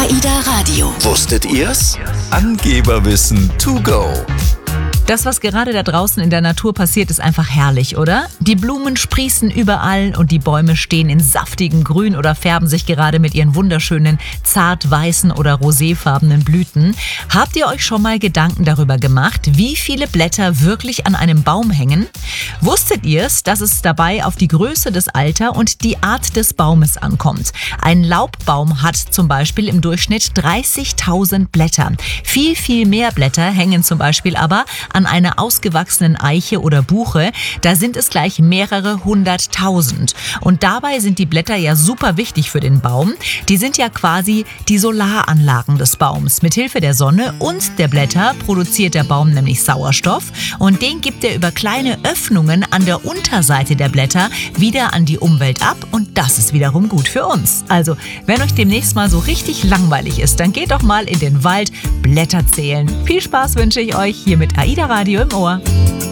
AIDA Radio. Wusstet ihr's? Angeberwissen to go. Das, was gerade da draußen in der Natur passiert, ist einfach herrlich, oder? Die Blumen sprießen überall und die Bäume stehen in saftigem Grün oder färben sich gerade mit ihren wunderschönen zart-weißen oder roséfarbenen Blüten. Habt ihr euch schon mal Gedanken darüber gemacht, wie viele Blätter wirklich an einem Baum hängen? Wusstet ihr es, dass es dabei auf die Größe, das Alter und die Art des Baumes ankommt? Ein Laubbaum hat zum Beispiel im Durchschnitt 30.000 Blätter. Viel, viel mehr Blätter hängen zum Beispiel aber an einer ausgewachsenen Eiche oder Buche, da sind es gleich mehrere 100.000. Und dabei sind die Blätter ja super wichtig für den Baum. Die sind ja quasi die Solaranlagen des Baums. Mithilfe der Sonne und der Blätter produziert der Baum nämlich Sauerstoff und den gibt er über kleine Öffnungen an der Unterseite der Blätter wieder an die Umwelt ab und das ist wiederum gut für uns. Also, wenn euch demnächst mal so richtig langweilig ist, dann geht doch mal in den Wald Blätter zählen. Viel Spaß wünsche ich euch hier mit AIDA Radio im Ohr.